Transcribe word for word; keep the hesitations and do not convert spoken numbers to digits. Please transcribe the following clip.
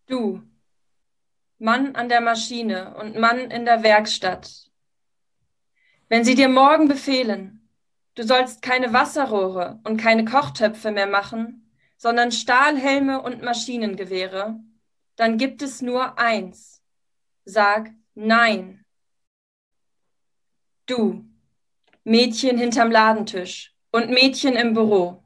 Du, Mann an der Maschine und Mann in der Werkstatt, wenn sie dir morgen befehlen, du sollst keine Wasserrohre und keine Kochtöpfe mehr machen, sondern Stahlhelme und Maschinengewehre, dann gibt es nur eins. Sag Nein. Du, Mädchen hinterm Ladentisch und Mädchen im Büro.